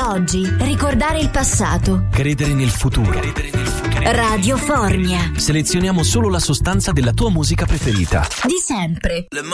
oggi, ricordare il passato. Credere nel futuro. Radio Fornia. Selezioniamo solo la sostanza della tua musica preferita. Di sempre. Le